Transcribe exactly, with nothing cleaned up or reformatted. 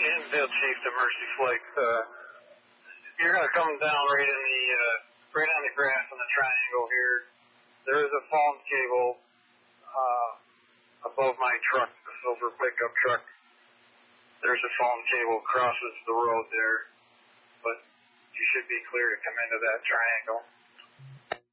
Hinsdale Chief to Mercy Flakes. Uh, you're going to come down right in the, uh, right on the grass in the triangle here. There is a phone cable, uh, above my truck, the silver pickup truck. There's a phone cable crosses the road there, but you should be clear to come into that triangle.